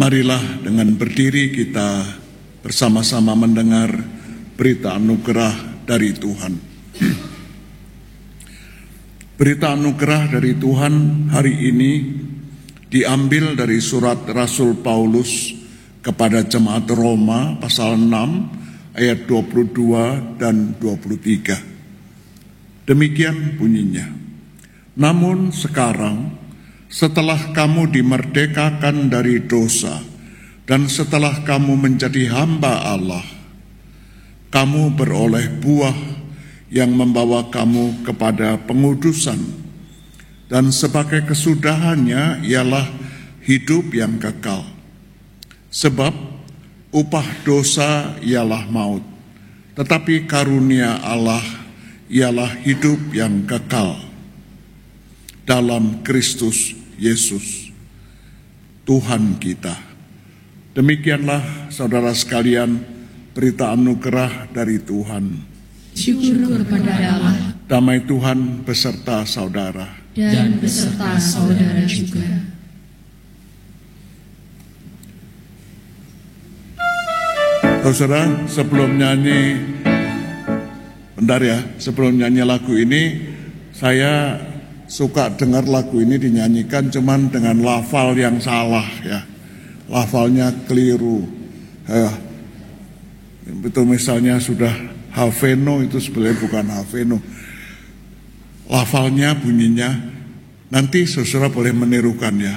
Marilah dengan berdiri kita bersama-sama mendengar berita anugerah dari Tuhan. Berita anugerah dari Tuhan hari ini diambil dari surat Rasul Paulus kepada jemaat Roma pasal 6 ayat 22 dan 23. Demikian bunyinya. Namun sekarang, setelah kamu dimerdekakan dari dosa dan setelah kamu menjadi hamba Allah, kamu beroleh buah yang membawa kamu kepada pengudusan, dan sebagai kesudahannya ialah hidup yang kekal. Sebab upah dosa ialah maut, tetapi karunia Allah ialah hidup yang kekal dalam Kristus Yesus, Tuhan kita. Demikianlah saudara sekalian berita anugerah dari Tuhan. Syukur kepada Allah. Damai Tuhan beserta saudara. Dan beserta saudara juga. Saudara, sebelum nyanyi, bentar ya, sebelum nyanyi lagu ini, saya suka dengar lagu ini dinyanyikan cuman dengan lafal yang salah ya. Lafalnya keliru. Betul, misalnya sudah Haveno, itu sebenarnya bukan Haveno. Lafalnya bunyinya, nanti saudara boleh menirukan ya.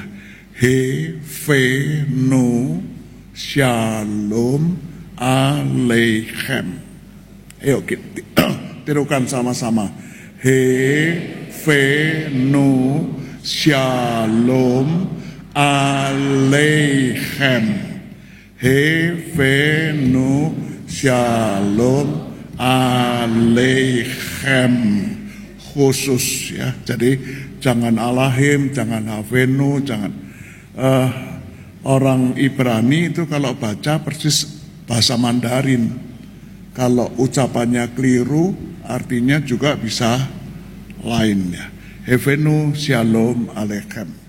Haveno Shalom Aleichem. Ayo kita tirukan sama-sama. Haveno Shalom Aleichem. Haveno Shalom Aleichem. Khusus ya. Jadi jangan Alahim, jangan Havenu, jangan orang Ibrani itu kalau baca persis bahasa Mandarin. Kalau ucapannya keliru, artinya juga bisa lain ya. Havenu Shalom Aleichem.